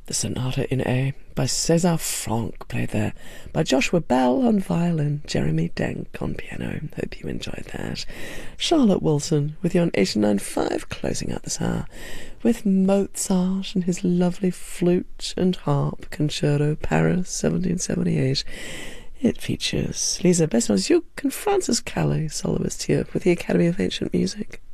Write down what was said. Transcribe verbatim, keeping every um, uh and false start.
The Sonata in A by César Franck, played there by Joshua Bell on violin, Jeremy Denk on piano. Hope you enjoyed that. Charlotte Wilson with you on eighty-nine point five, closing out this hour with Mozart and his lovely flute and harp concerto, Paris, seventeen seventy-eight. It features Lisa Besnarz-Yuke and Francis Calais, soloists here with the Academy of Ancient Music.